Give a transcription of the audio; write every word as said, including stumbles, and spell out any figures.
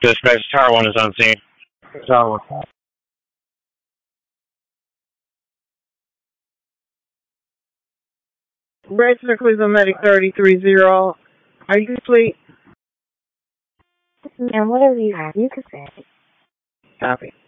Dispatch, Tower one is on scene. Tower one. Register please on medic thirty-three zero. Are you asleep? And whatever you have, you can say. Copy.